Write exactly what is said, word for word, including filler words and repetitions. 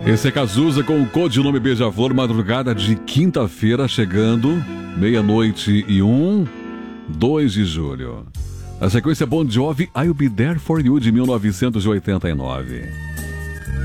Esse é Cazuza com o codinome Beija-Flor, madrugada de quinta-feira, chegando, meia-noite e um, dois de julho. A sequência Bon Jovi, I'll Be There For You, de mil novecentos e oitenta e nove.